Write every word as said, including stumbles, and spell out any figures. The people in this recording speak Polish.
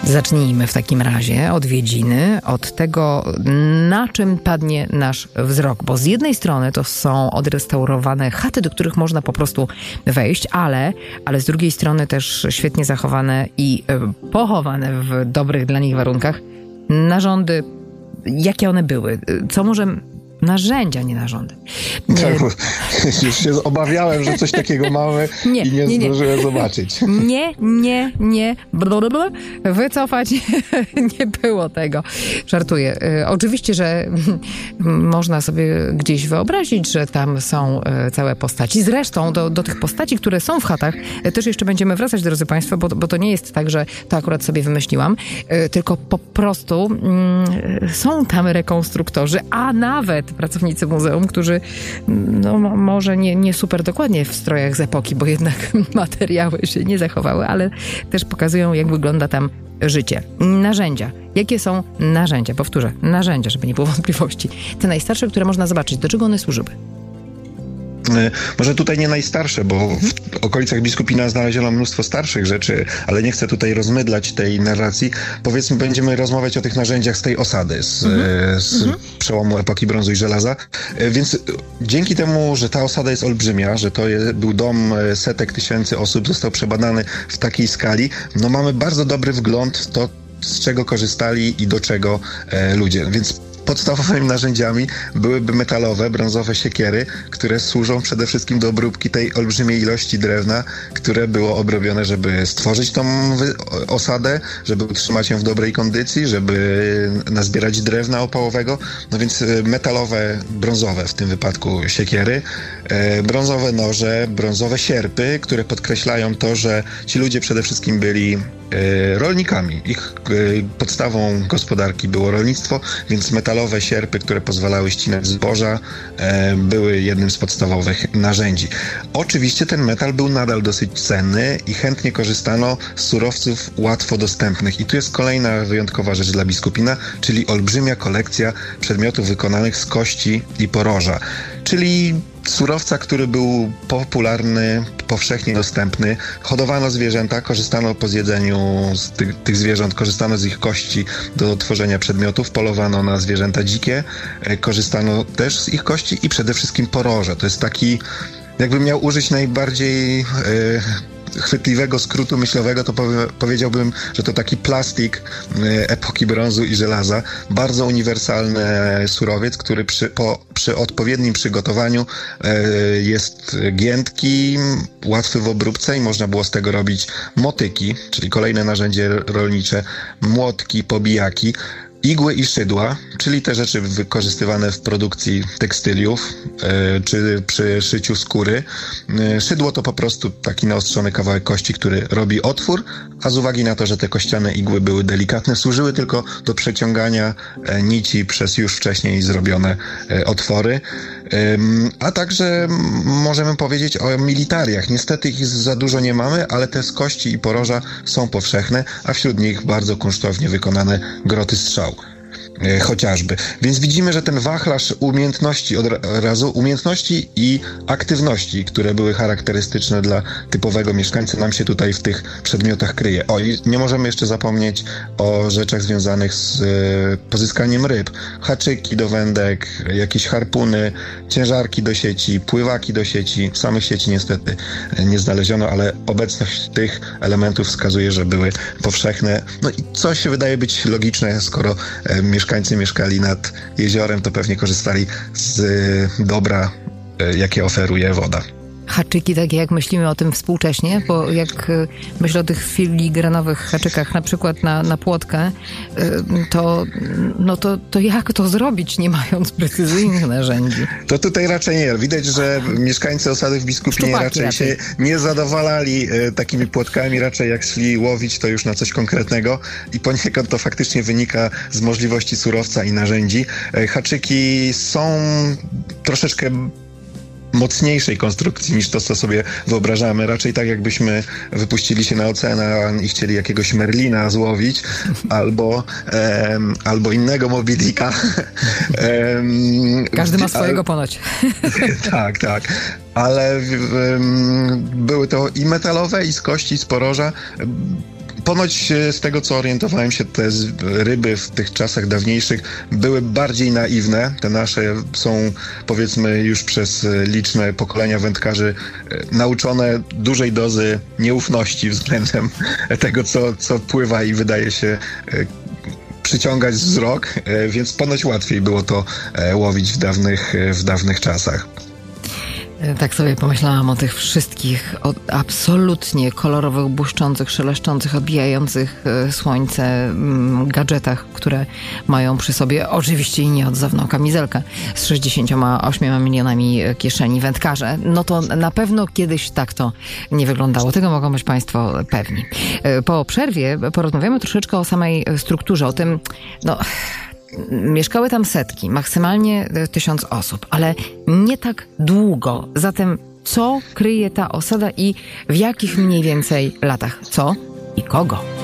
Zacznijmy w takim razie od Wiedziny, od tego, na czym padnie nasz wzrok. Bo z jednej strony to są odrestaurowane chaty, do których można po prostu wejść, ale, ale z drugiej strony też świetnie zachowane i pochowane w dobrych dla nich warunkach narządy. Jakie one były? Co może... Narzędzia, nie narządy. Nie. Tak, już się obawiałem, że coś takiego mamy nie, i nie, nie zdążyłem nie. zobaczyć. Nie, nie, nie. Blablabla. Wycofać. Nie było tego. Żartuję. Oczywiście, że można sobie gdzieś wyobrazić, że tam są całe postaci. Zresztą do, do tych postaci, które są w chatach, też jeszcze będziemy wracać, drodzy Państwo, bo, bo to nie jest tak, że to akurat sobie wymyśliłam, tylko po prostu mm, są tam rekonstruktorzy, a nawet pracownicy muzeum, którzy no może nie, nie super dokładnie w strojach z epoki, bo jednak materiały się nie zachowały, ale też pokazują, jak wygląda tam życie. Narzędzia. Jakie są narzędzia? Powtórzę, narzędzia, żeby nie było wątpliwości. Te najstarsze, które można zobaczyć. Do czego one służyły? Może tutaj nie najstarsze, bo w okolicach Biskupina znaleziono mnóstwo starszych rzeczy, ale nie chcę tutaj rozmydlać tej narracji. Powiedzmy, będziemy rozmawiać o tych narzędziach z tej osady, z, mm-hmm. z mm-hmm. przełomu epoki brązu i żelaza. Więc dzięki temu, że ta osada jest olbrzymia, że to jest, był dom setek tysięcy osób, został przebadany w takiej skali, no mamy bardzo dobry wgląd w to, z czego korzystali i do czego e, ludzie. Więc podstawowymi narzędziami byłyby metalowe, brązowe siekiery, które służą przede wszystkim do obróbki tej olbrzymiej ilości drewna, które było obrobione, żeby stworzyć tą osadę, żeby utrzymać ją w dobrej kondycji, żeby nazbierać drewna opałowego. No więc metalowe, brązowe w tym wypadku siekiery, brązowe noże, brązowe sierpy, które podkreślają to, że ci ludzie przede wszystkim byli rolnikami. Ich podstawą gospodarki było rolnictwo, więc metalowe sierpy, które pozwalały ścinać zboża, były jednym z podstawowych narzędzi. Oczywiście ten metal był nadal dosyć cenny i chętnie korzystano z surowców łatwo dostępnych. I tu jest kolejna wyjątkowa rzecz dla Biskupina, czyli olbrzymia kolekcja przedmiotów wykonanych z kości i poroża. Czyli surowca, który był popularny, powszechnie dostępny. Hodowano zwierzęta, korzystano po zjedzeniu z tych, tych zwierząt, korzystano z ich kości do tworzenia przedmiotów, polowano na zwierzęta dzikie, korzystano też z ich kości i przede wszystkim poroże. To jest taki, jakbym miał użyć najbardziej yy, chwytliwego skrótu myślowego, to powie, powiedziałbym, że to taki plastik y, epoki brązu i żelaza. Bardzo uniwersalny surowiec, który przy, po, przy odpowiednim przygotowaniu y, jest giętki, łatwy w obróbce i można było z tego robić motyki, czyli kolejne narzędzie rolnicze, młotki, pobijaki, igły i szydła, czyli te rzeczy wykorzystywane w produkcji tekstyliów yy, czy przy szyciu skóry. Yy, szydło to po prostu taki naostrzony kawałek kości, który robi otwór, a z uwagi na to, że te kościane igły były delikatne, służyły tylko do przeciągania yy, nici przez już wcześniej zrobione yy, otwory. A także możemy powiedzieć o militariach. Niestety ich za dużo nie mamy, ale te z kości i poroża są powszechne, a wśród nich bardzo kunsztownie wykonane groty strzał. Chociażby. Więc widzimy, że ten wachlarz umiejętności od razu, umiejętności i aktywności, które były charakterystyczne dla typowego mieszkańca, nam się tutaj w tych przedmiotach kryje. O, i nie możemy jeszcze zapomnieć o rzeczach związanych z y, pozyskaniem ryb. Haczyki do wędek, jakieś harpuny, ciężarki do sieci, pływaki do sieci. Samych sieci niestety nie znaleziono, ale obecność tych elementów wskazuje, że były powszechne. No i co się wydaje być logiczne, skoro y, mieszkańcy Mieszkańcy mieszkali nad jeziorem, to pewnie korzystali z dobra, jakie oferuje woda. Haczyki takie, jak myślimy o tym współcześnie, bo jak myślę o tych filigranowych haczykach, na przykład na, na płotkę, to, no to, to jak to zrobić, nie mając precyzyjnych narzędzi? To tutaj raczej nie. Widać, że mieszkańcy osady w Biskupinie raczej, raczej się nie zadowalali takimi płotkami, raczej jak szli łowić, to już na coś konkretnego i poniekąd to faktycznie wynika z możliwości surowca i narzędzi. Haczyki są troszeczkę mocniejszej konstrukcji niż to, co sobie wyobrażamy. Raczej tak, jakbyśmy wypuścili się na ocean i chcieli jakiegoś merlina złowić albo, em, albo innego mobilika. em, Każdy ma swojego ale, ponoć. Tak, tak. Ale um, były to i metalowe, i z kości, i z poroża. ponoć z tego, co orientowałem się, te ryby w tych czasach dawniejszych były bardziej naiwne. Te nasze są, powiedzmy, już przez liczne pokolenia wędkarzy nauczone dużej dozy nieufności względem tego, co, co pływa i wydaje się przyciągać wzrok, więc ponoć łatwiej było to łowić w dawnych, w dawnych czasach. Tak sobie pomyślałam o tych wszystkich o absolutnie kolorowych, błyszczących, szeleszczących, odbijających słońce mm, gadżetach, które mają przy sobie oczywiście i nieodzowną kamizelkę z sześćdziesięcioma ośmioma milionami kieszeni wędkarze. No to na pewno kiedyś tak to nie wyglądało. Tego mogą być Państwo pewni. Po przerwie porozmawiamy troszeczkę o samej strukturze, o tym, no... Mieszkały tam setki, maksymalnie tysiąc osób, ale nie tak długo. Zatem co kryje ta osada i w jakich mniej więcej latach? Co i kogo?